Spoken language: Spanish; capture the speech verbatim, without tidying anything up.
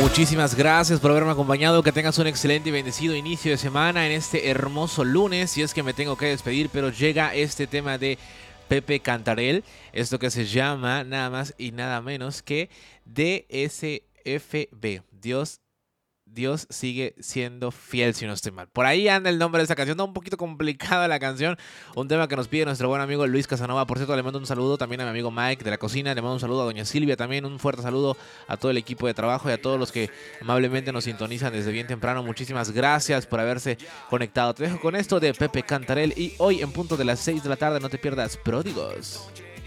Muchísimas gracias por haberme acompañado. Que tengas un excelente y bendecido inicio de semana en este hermoso lunes. Y es que me tengo que despedir, pero llega este tema de Pepe Cantarell. Esto que se llama nada más y nada menos que D S F B. Dios Dios sigue siendo fiel, si no estoy mal. Por ahí anda el nombre de esta canción. Está un poquito complicada la canción. Un tema que nos pide nuestro buen amigo Luis Casanova. Por cierto, le mando un saludo también a mi amigo Mike de la cocina. Le mando un saludo a doña Silvia también. Un fuerte saludo a todo el equipo de trabajo y a todos los que amablemente nos sintonizan desde bien temprano. Muchísimas gracias por haberse conectado. Te dejo con esto de Pepe Cantarell. Y hoy en punto de las seis de la tarde no te pierdas Pródigos.